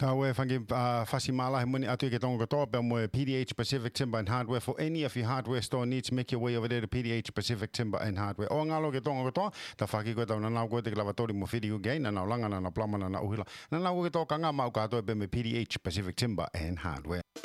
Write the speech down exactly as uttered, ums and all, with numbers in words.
Tawe fangi fasimala he muni atu ke tonga to pe mo P D H Pacific Timber and Hardware. For any of your hardware store needs, make your way over there to P D H Pacific Timber and Hardware. O ngalo ke tonga to ta faki ko ta na na ko te lavatori mo fidi ugai na na langa na na plama na na uhila na na ko to kanga mau ka to pe me P D H Pacific Timber and Hardware.